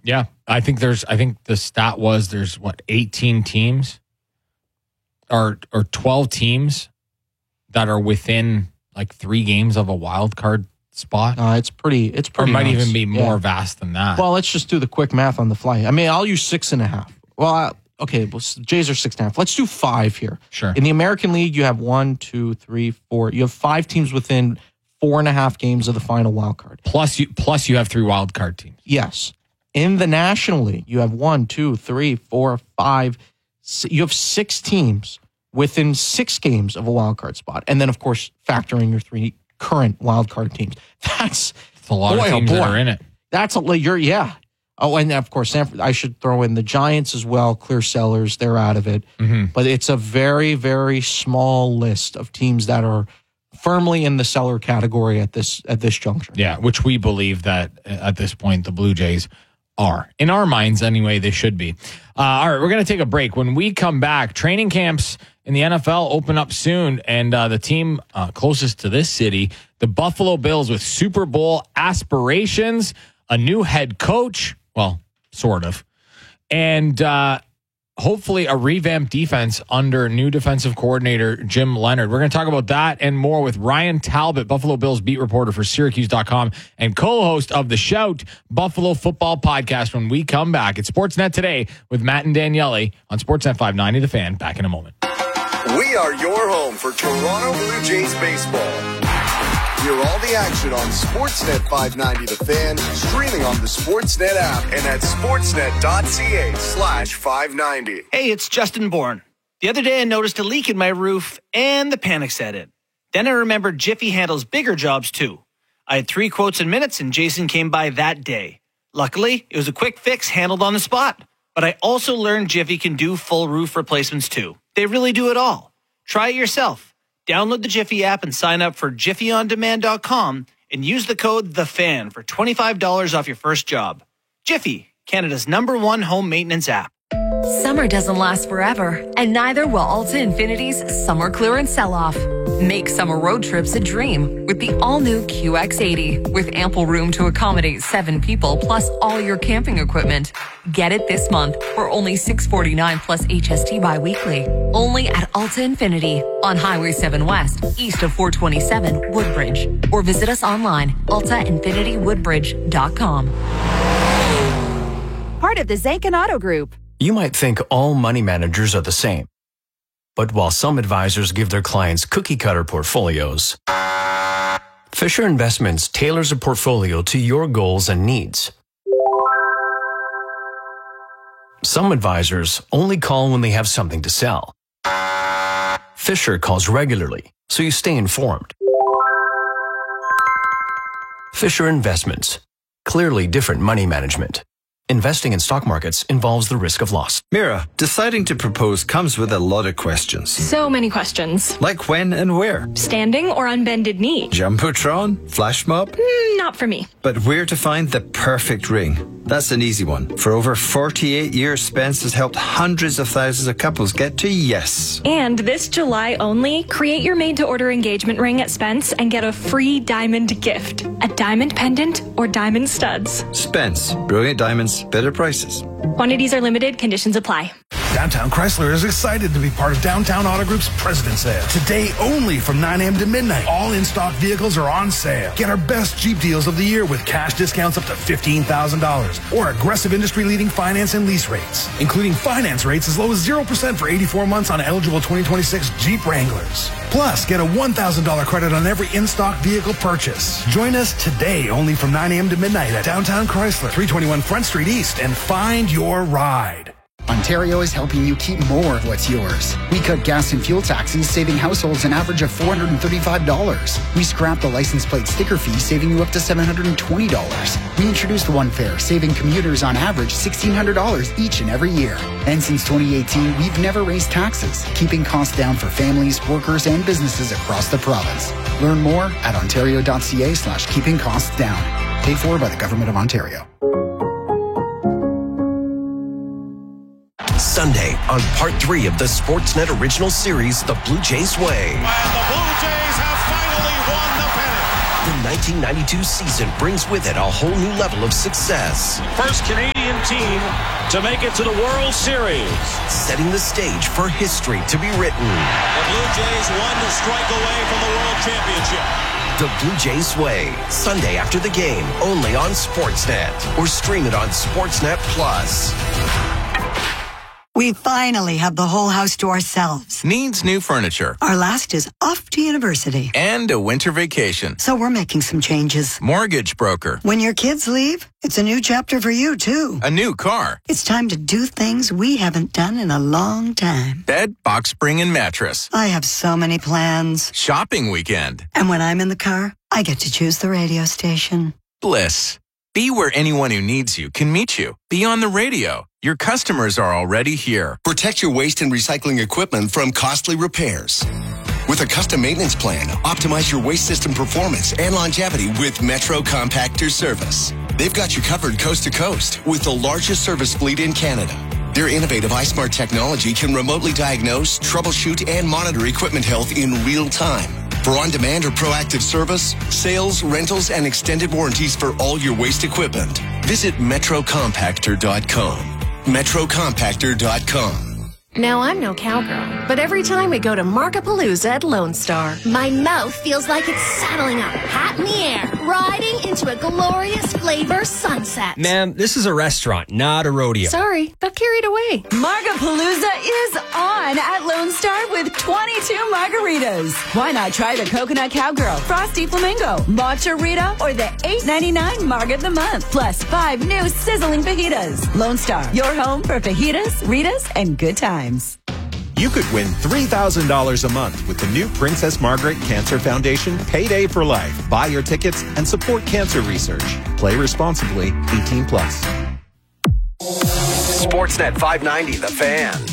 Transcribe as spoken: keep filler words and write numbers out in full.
Yeah, I think there's. I think the stat was there's what eighteen teams, or or twelve teams that are within like three games of a wild card spot. Uh, it's pretty. It's pretty. Or it might nice. even be more yeah. vast than that. Well, let's just do the quick math on the fly. I mean, I'll use six and a half. Well, I, okay, well, Jays are six and a half. Let's do five here. Sure. In the American League, you have one, two, three, four. You have five teams within four and a half games of the final wild card. Plus, you plus you have three wild card teams. Yes. In the National League, you have one, two, three, four, five. Six, you have six teams within six games of a wild card spot, and then of course factor in your three current wild card teams. That's, That's a lot boy, of teams oh boy. that are in it. That's a you're yeah. Oh, and of course, San, I should throw in the Giants as well. Clear sellers, they're out of it. Mm-hmm. But it's a very, very small list of teams that are firmly in the seller category at this at this juncture. Yeah, which we believe that at this point the Blue Jays are. In our minds, anyway, they should be. Uh, all right, we're going to take a break. When we come back, training camps in the N F L open up soon, and uh, the team uh, closest to this city, the Buffalo Bills, with Super Bowl aspirations, a new head coach, well, sort of, and uh, hopefully a revamped defense under new defensive coordinator Jim Leonhard. We're going to talk about that and more with Ryan Talbot, Buffalo Bills beat reporter for Syracuse dot com and co-host of the Shout Buffalo Football Podcast when we come back. It's Sportsnet Today with Matt and Daniele on Sportsnet five ninety The Fan. Back in a moment. We are your home for Toronto Blue Jays baseball. Hear all the action on Sportsnet five ninety The Fan, streaming on the Sportsnet app and at sportsnet.ca slash 590. Hey, it's Justin Bourne. The other day I noticed a leak in my roof and the panic set in. Then I remembered Jiffy handles bigger jobs too. I had three quotes in minutes and Jason came by that day. Luckily, it was a quick fix handled on the spot. But I also learned Jiffy can do full roof replacements too. They really do it all. Try it yourself. Download the Jiffy app and sign up for jiffy on demand dot com and use the code THEFAN for twenty-five dollars off your first job. Jiffy, Canada's number one home maintenance app. Summer doesn't last forever, and neither will Alta Infinity's summer clearance sell-off. Make summer road trips a dream with the all-new Q X eighty, with ample room to accommodate seven people plus all your camping equipment. Get it this month for only six hundred forty-nine dollars plus H S T bi-weekly. Only at Alta Infinity on Highway seven West, east of four twenty-seven Woodbridge. Or visit us online, alta infinity woodbridge dot com. Part of the Zankin Auto Group. You might think all money managers are the same. But while some advisors give their clients cookie-cutter portfolios, Fisher Investments tailors a portfolio to your goals and needs. Some advisors only call when they have something to sell. Fisher calls regularly, so you stay informed. Fisher Investments. Clearly different money management. Investing in stock markets involves the risk of loss. Mira, deciding to propose comes with a lot of questions. So many questions. Like when and where? Standing or on bended knee? Jumbotron? Flash mob? Mm, not for me. But where to find the perfect ring? That's an easy one. For over forty-eight years, Spence has helped hundreds of thousands of couples get to yes. And this July only, create your made-to-order engagement ring at Spence and get a free diamond gift. A diamond pendant or diamond studs. Spence. Brilliant diamonds, better prices. Quantities are limited, conditions apply. Downtown Chrysler is excited to be part of Downtown Auto Group's President's Sale. Today only from nine a.m. to midnight. All in-stock vehicles are on sale. Get our best Jeep deals of the year with cash discounts up to fifteen thousand dollars or aggressive industry-leading finance and lease rates, including finance rates as low as zero percent for eighty-four months on eligible twenty twenty-six Jeep Wranglers. Plus, get a one thousand dollars credit on every in-stock vehicle purchase. Join us today only from nine a.m. to midnight at Downtown Chrysler, three twenty-one Front Street East, and find your ride. Ontario is helping you keep more of what's yours. We cut gas and fuel taxes, saving households an average of four hundred thirty-five dollars. We scrapped the license plate sticker fee, saving you up to seven hundred twenty dollars. We introduced One Fare, saving commuters on average sixteen hundred dollars each and every year. And since twenty eighteen, we've never raised taxes, keeping costs down for families, workers, and businesses across the province. Learn more at ontario.ca slash keeping costs down. Paid for by the Government of Ontario. Sunday on part three of the Sportsnet original series, The Blue Jays Way. And the Blue Jays have finally won the pennant. The nineteen ninety-two season brings with it a whole new level of success. First Canadian team to make it to the World Series. Setting the stage for history to be written. The Blue Jays one strike away from the World Championship. The Blue Jays Way, Sunday after the game, only on Sportsnet. Or stream it on Sportsnet Plus. We finally have the whole house to ourselves. Needs new furniture. Our last is off to university. And a winter vacation. So we're making some changes. Mortgage broker. When your kids leave, it's a new chapter for you, too. A new car. It's time to do things we haven't done in a long time. Bed, box spring, and mattress. I have so many plans. Shopping weekend. And when I'm in the car, I get to choose the radio station. Bliss. Be where anyone who needs you can meet you. Be on the radio. Your customers are already here. Protect your waste and recycling equipment from costly repairs. With a custom maintenance plan, optimize your waste system performance and longevity with Metro Compactor Service. They've got you covered coast to coast with the largest service fleet in Canada. Their innovative iSmart technology can remotely diagnose, troubleshoot, and monitor equipment health in real time. For on-demand or proactive service, sales, rentals, and extended warranties for all your waste equipment, visit metro compactor dot com. metro compactor dot com. Now, I'm no cowgirl, but every time we go to Markapalooza at Lone Star, my mouth feels like it's saddling up, hat in the air, riding into a glorious flavor sunset. Ma'am, this is a restaurant, not a rodeo. Sorry, got carried away. Markapalooza is on at Lone Star with twenty-two margaritas. Why not try the Coconut Cowgirl, Frosty Flamingo, Matcha Rita, or the eight ninety-nine Marg of the Month, plus five new sizzling fajitas. Lone Star, your home for fajitas, Ritas, and good times. You could win three thousand dollars a month with the new Princess Margaret Cancer Foundation Payday for Life. Buy your tickets and support cancer research. Play responsibly, eighteen plus. Sportsnet five ninety, The Fan.